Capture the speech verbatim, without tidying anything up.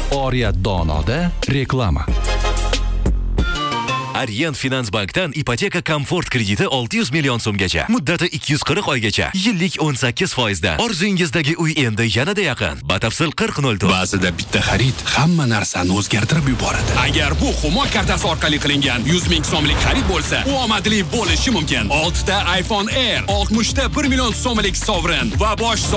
Oriyat Donoda reklama. Arient Finans Bank'dan ipoteka komfort krediti olti yuz million so'mgacha. Muddati ikki yuz qirq oygacha. Yillik o'n sakkiz foizdan. Orzungizdagi uy endi yanada yaqin. Batafsil qirq nol to'rt. Ba'zida bitta xarid hamma narsani o'zgartirib yuboradi. Agar bu Humo kartasi orqali qilingan yuz ming so'mlik xarid bo'lsa, u omadli bo'lishi mumkin. olti ta iPhone Air, oltmish ta bir million so'mlik sovrin va bosh